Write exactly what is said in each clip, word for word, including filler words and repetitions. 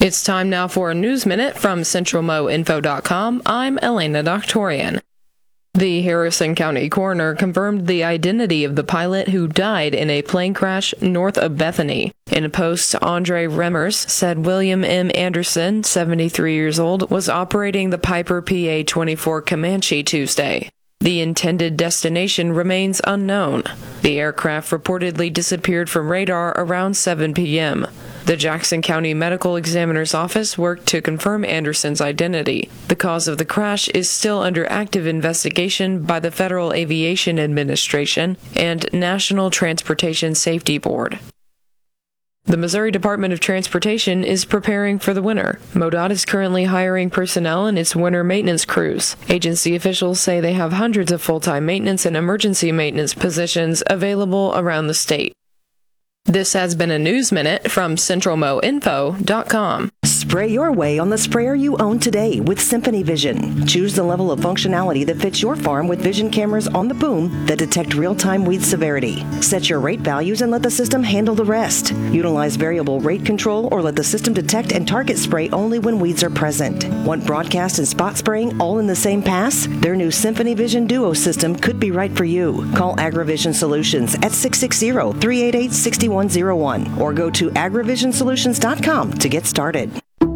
It's time now for a News Minute from Central Mo Info dot com. I'm Elena Doctorian. The Harrison County coroner confirmed the identity of the pilot who died in a plane crash north of Bethany. In a post, Andre Remmers said William M. Anderson, seventy-three years old, was operating the Piper P A twenty-four Comanche Tuesday. The intended destination remains unknown. The aircraft reportedly disappeared from radar around seven p.m. The Jackson County Medical Examiner's Office worked to confirm Anderson's identity. The cause of the crash is still under active investigation by the Federal Aviation Administration and National Transportation Safety Board. The Missouri Department of Transportation is preparing for the winter. MoDOT is currently hiring personnel in its winter maintenance crews. Agency officials say they have hundreds of full-time maintenance and emergency maintenance positions available around the state. This has been a News Minute from Central Mo Info dot com. Spray your way on the sprayer you own today with Symphony Vision. Choose the level of functionality that fits your farm with vision cameras on the boom that detect real-time weed severity. Set your rate values and let the system handle the rest. Utilize variable rate control or let the system detect and target spray only when weeds are present. Want broadcast and spot spraying all in the same pass? Their new Symphony Vision Duo system could be right for you. Call AgriVision Solutions at six six zero, three eight eight, six one zero one or go to agrivision solutions dot com to get started.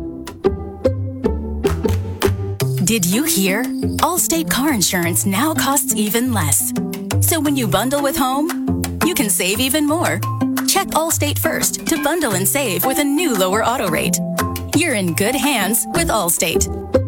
Did you hear? Allstate car insurance now costs even less. So when you bundle with home, you can save even more. Check Allstate first to bundle and save with a new lower auto rate. You're in good hands with Allstate.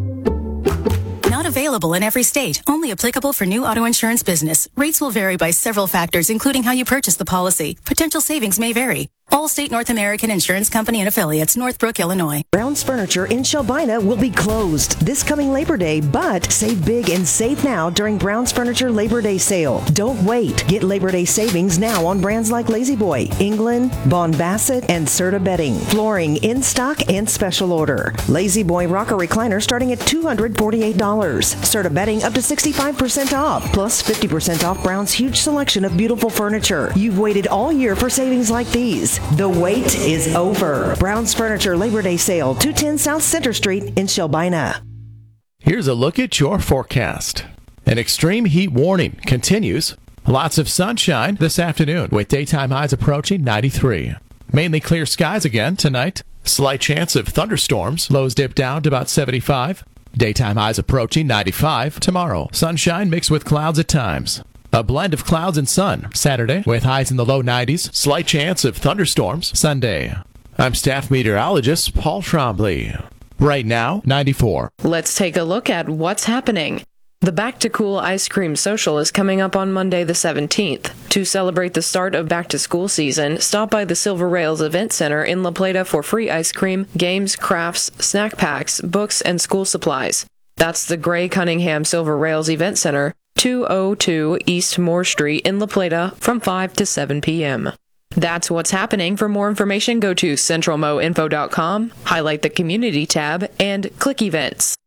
Not available in every state. Only applicable for new auto insurance business. Rates will vary by several factors, including how you purchase the policy. Potential savings may vary. Allstate North American Insurance Company and Affiliates, Northbrook, Illinois. Brown's Furniture in Shelbina will be closed this coming Labor Day, but save big and save now during Brown's Furniture Labor Day sale. Don't wait. Get Labor Day savings now on brands like Lazy Boy, England, Bon Bassett, and Serta Bedding. Flooring in stock and special order. Lazy Boy Rocker Recliner starting at two hundred forty-eight dollars. Serta Bedding up to sixty-five percent off, plus fifty percent off Brown's huge selection of beautiful furniture. You've waited all year for savings like these. The wait is over. Brown's Furniture Labor Day sale, two ten South Center Street in Shelbina. Here's a look at your forecast. An extreme heat warning continues. Lots of sunshine this afternoon with daytime highs approaching ninety-three. Mainly clear skies again tonight. Slight chance of thunderstorms. Lows dip down to about seventy-five. Daytime highs approaching ninety-five tomorrow. Sunshine mixed with clouds at times. A blend of clouds and sun Saturday with highs in the low nineties. Slight chance of thunderstorms Sunday. I'm staff meteorologist Paul Trombley. Right now, ninety-four. Let's take a look at what's happening. The Back to Cool Ice Cream Social is coming up on Monday the seventeenth. To celebrate the start of back to school season, stop by the Silver Rails Event Center in La Plata for free ice cream, games, crafts, snack packs, books, and school supplies. That's the Gray Cunningham Silver Rails Event Center, two oh two East Moore Street in La Plata from five to seven p.m. That's what's happening. For more information, go to Central Mo Info dot com, highlight the Community tab, and click Events.